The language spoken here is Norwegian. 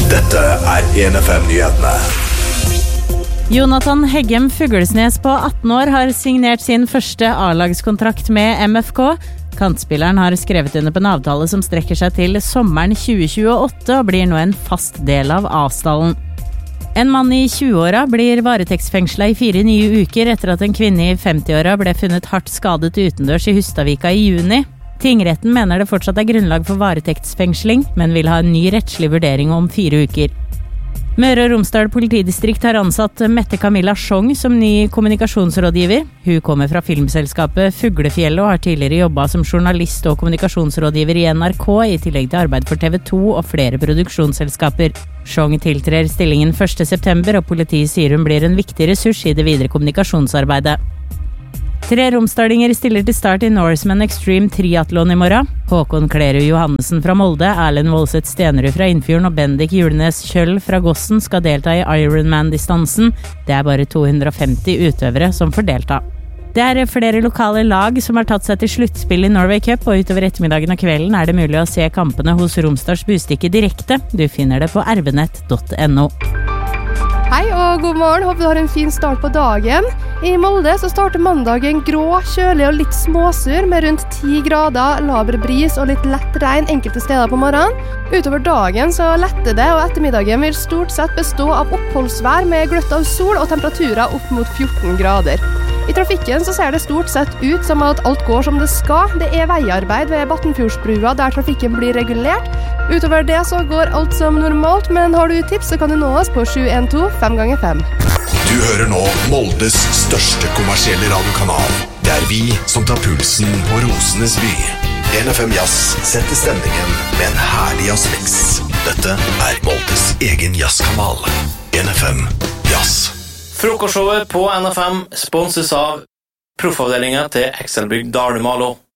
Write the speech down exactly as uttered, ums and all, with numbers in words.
Dette er en F M-nyhetene. Jonathan Heggem Fuglesnes på atten år har signert sin første A-lagskontrakt med M F K. Kantspilleren har skrevet under på en avtale som strekker seg til sommeren tjue tjueåtte og blir nå en fast del av avstallen. En mann i tjueåra blir varetektsfengslet i fire nye uker etter at en kvinne i femtiåra ble funnet hardt skadet utendørs i Hustadvika i juni. Tingretten mener det fortsatt er grunnlag for varetektsfengsling, men vil ha en ny rettslig vurdering om fire uker. Møre og Romsdal politidistrikt har ansatt Mette Camilla Schong som ny kommunikasjonsrådgiver. Hun kommer fra filmselskapet Fuglefjellet og har tidligere jobbet som journalist og kommunikasjonsrådgiver i N R K, i tillegg til arbeid for T V to og flere produksjonsselskaper. Schong tiltrer stillingen første september, og politiet sier hun blir en viktig ressurs i det videre kommunikasjonsarbeidet. Tre romsdalinger stiller til start i Norseman Extreme Triathlon i morgen. Håkon Klerud Johannessen fra Molde, Erlend Volset Stenerud fra Innfjorden og Bendik Julenes Kjøll fra Gossen skal delta i Ironman-distansen. Det er bare to hundre og femti utøvere som får delta. Det er flere lokale lag som har tatt seg til sluttspill i Norway Cup, og utover ettermiddagen og kvelden er det mulig å se kampene hos Romsdals Bustikke direkte. Du finner det på ervenett punktum no. Hei og god morgen, håper du har en fin start på dagen. I Molde så starter mandagen grå, kjølig og litt småsur med rundt ti grader, laber bris og litt lett regn enkelte steder på morgenen. Utover dagen så letter det, og ettermiddagen vil stort sett bestå av oppholdsvær med gløtt av sol og temperaturer opp mot fjorten grader. I trafikken så ser det stort sett ut som at alt går som det skal. Det er veiarbeid ved Battenfjordsbrua der trafikken blir regulert. Utover det så går alt som normalt, men har du tips så kan du nå oss på sju en to fem ganger fem. Du hører nå Moldes største kommersielle radiokanal. Det er vi som tar pulsen på Rosenes by. en F M Jazz setter stemningen med en herlig jazzmix. Dette er Moldes egen jazzkanal. en F M Jazz. Frokostshowet på N F M sponses av proffavdelingen til Excelbygg Dalmalo.